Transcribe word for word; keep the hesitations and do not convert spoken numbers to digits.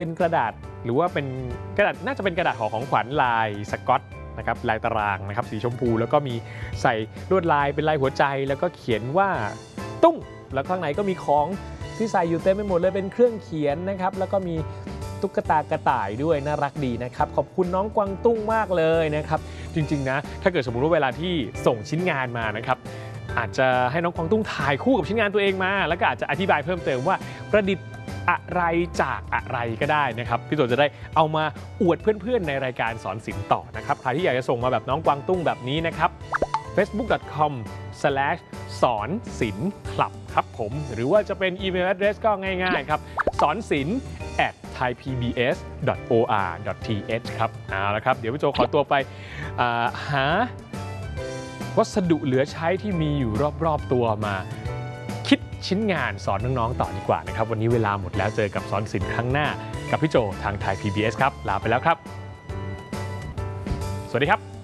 เป็นกระดาษหรือว่าเป็นกระดาษน่าจะเป็นกระดาษห่อของขวัญลายสก๊อตนะครับลายตารางนะครับสีชมพูแล้วก็มีใส่ลวดลายเป็นลายหัวใจแล้วก็เขียนว่าตุ้งแล้วข้างในก็มีของที่ใส่อยู่เต็มไปหมดเลยเป็นเครื่องเขียนนะครับแล้วก็มีตุ๊กตากระต่ายด้วยน่ารักดีนะครับขอบคุณน้องกวางตุ้งมากเลยนะครับจริงๆนะถ้าเกิดสมมุติว่าเวลาที่ส่งชิ้นงานมานะครับอาจจะให้น้องกวางตุ้งถ่ายคู่กับชิ้นงานตัวเองมาแล้วก็อาจจะอธิบายเพิ่มเติมว่าประดิษฐ์อะไรจากอะไรก็ได้นะครับพี่ตัวจะได้เอามาอวดเพื่อนๆในรายการสอนศิลป์ต่อนะครับใครที่อยากจะส่งมาแบบน้องกวางตุ้งแบบนี้นะครับ เฟซบุ๊ก ดอท คอม สแลช สอนศิลป์คลับครับผมหรือว่าจะเป็นอีเมล address ก็ง่ายๆครับสอนศิลป์ แอท ไทยพีบีเอส ดอท โอ อาร์ ดอท ที เอช ครับเอาละครับเดี๋ยวพี่โจขอตัวไปหาวัสดุเหลือใช้ที่มีอยู่รอบๆตัวมาคิดชิ้นงานสอนน้องๆต่อดีกว่านะครับวันนี้เวลาหมดแล้วเจอกับสอนศิลป์ครั้งหน้ากับพี่โจทางไทย พี บี เอส ครับลาไปแล้วครับสวัสดีครับ